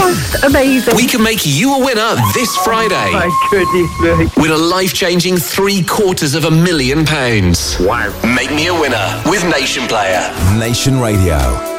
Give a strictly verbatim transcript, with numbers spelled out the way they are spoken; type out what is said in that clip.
That's amazing. We can make you a winner this Friday. Oh, my goodness me. With a life-changing three quarters of a million pounds. Wow. Make me a winner with Nation Player. Nation Radio.